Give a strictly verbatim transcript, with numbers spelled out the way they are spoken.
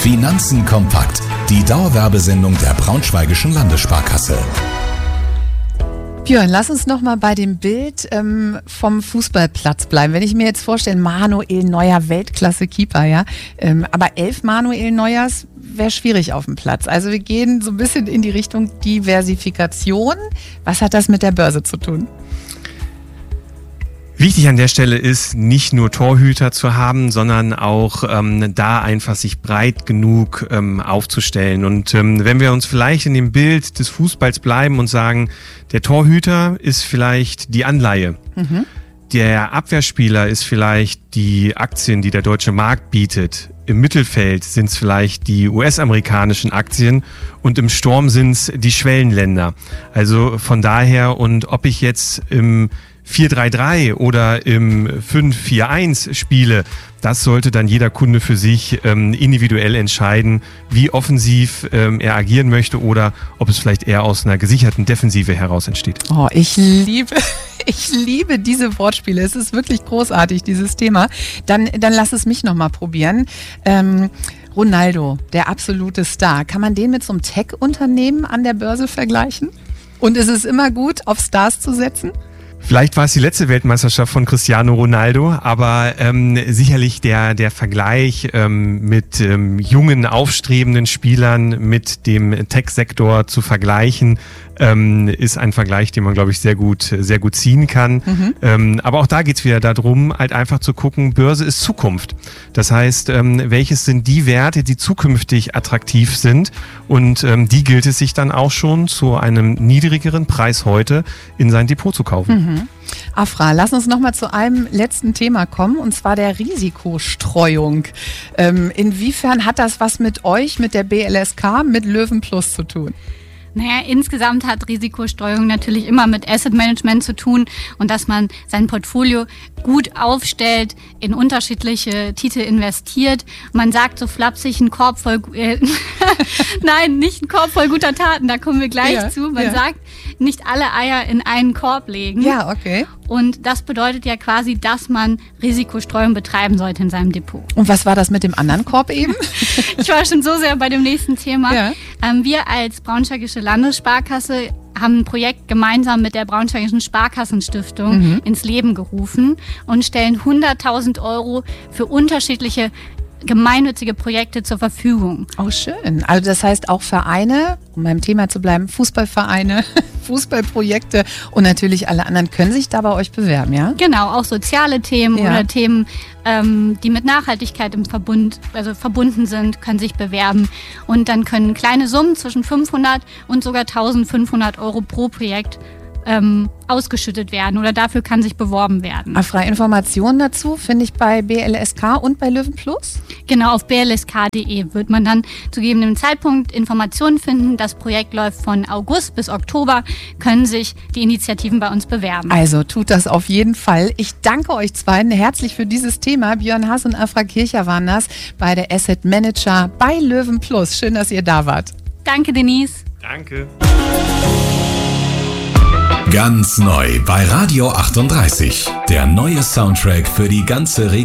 Finanzen kompakt. Die Dauerwerbesendung der Braunschweigischen Landessparkasse. Björn, lass uns noch mal bei dem Bild ähm, vom Fußballplatz bleiben. Wenn ich mir jetzt vorstelle, Manuel Neuer, Weltklasse-Keeper, ja, ähm, aber elf Manuel Neuers wäre schwierig auf dem Platz. Also wir gehen so ein bisschen in die Richtung Diversifikation. Was hat das mit der Börse zu tun? Wichtig an der Stelle ist, nicht nur Torhüter zu haben, sondern auch ähm, da einfach sich breit genug ähm, aufzustellen. Und ähm, wenn wir uns vielleicht in dem Bild des Fußballs bleiben und sagen, der Torhüter ist vielleicht die Anleihe, mhm. der Abwehrspieler ist vielleicht die Aktien, die der deutsche Markt bietet. Im Mittelfeld sind es vielleicht die U S-amerikanischen Aktien und im Sturm sind es die Schwellenländer. Also von daher, und ob ich jetzt im vier drei drei oder im fünf vier eins spiele, das sollte dann jeder Kunde für sich ähm, individuell entscheiden, wie offensiv ähm, er agieren möchte oder ob es vielleicht eher aus einer gesicherten Defensive heraus entsteht. Oh, ich liebe, ich liebe diese Wortspiele. Es ist wirklich großartig, dieses Thema. Dann, dann lass es mich nochmal probieren. Ähm, Ronaldo, der absolute Star. Kann man den mit so einem Tech-Unternehmen an der Börse vergleichen? Und ist es immer gut, auf Stars zu setzen? Vielleicht war es die letzte Weltmeisterschaft von Cristiano Ronaldo, aber ähm, sicherlich der der Vergleich ähm, mit ähm, jungen, aufstrebenden Spielern mit dem Tech-Sektor zu vergleichen, ähm, ist ein Vergleich, den man, glaube ich, sehr gut sehr gut ziehen kann. Mhm. Ähm, aber auch da geht es wieder darum, halt einfach zu gucken, Börse ist Zukunft. Das heißt, ähm, welches sind die Werte, die zukünftig attraktiv sind, und ähm, die gilt es sich dann auch schon zu einem niedrigeren Preis heute in sein Depot zu kaufen. Mhm. Afra, lass uns noch mal zu einem letzten Thema kommen, und zwar der Risikostreuung. Ähm, inwiefern hat das was mit euch, mit der B L S K, mit Löwen Plus zu tun? Naja, insgesamt hat Risikostreuung natürlich immer mit Asset Management zu tun und dass man sein Portfolio gut aufstellt, in unterschiedliche Titel investiert. Man sagt so flapsig, ein Korb voll, äh, nein, nicht ein Korb voll guter Taten, da kommen wir gleich ja, zu. Man ja. sagt, nicht alle Eier in einen Korb legen. Ja, okay. Und das bedeutet ja quasi, dass man Risikostreuung betreiben sollte in seinem Depot. Und was war das mit dem anderen Korb eben? Ich war schon so sehr bei dem nächsten Thema. Ja. Ähm, wir als Braunschweigische Landessparkasse haben ein Projekt gemeinsam mit der Braunschweigischen Sparkassenstiftung mhm. ins Leben gerufen und stellen hunderttausend Euro für unterschiedliche gemeinnützige Projekte zur Verfügung. Oh, schön. Also das heißt auch Vereine, um beim Thema zu bleiben, Fußballvereine, Fußballprojekte und natürlich alle anderen können sich da bei euch bewerben, ja? Genau, auch soziale Themen ja. oder Themen, ähm, die mit Nachhaltigkeit im Verbund, also verbunden sind, können sich bewerben. Und dann können kleine Summen zwischen fünfhundert und sogar eintausendfünfhundert Euro pro Projekt Ähm, ausgeschüttet werden oder dafür kann sich beworben werden. Freie Informationen dazu finde ich bei B L S K und bei Löwen Plus? Genau, auf b l s k punkt d e wird man dann zu gegebenem Zeitpunkt Informationen finden. Das Projekt läuft von August bis Oktober, können sich die Initiativen bei uns bewerben. Also tut das auf jeden Fall. Ich danke euch beiden herzlich für dieses Thema. Björn Haas und Afra Kircher waren das, beide Asset Manager bei Löwen Plus. Schön, dass ihr da wart. Danke, Denise. Danke. Ganz neu bei Radio achtunddreißig. Der neue Soundtrack für die ganze Region.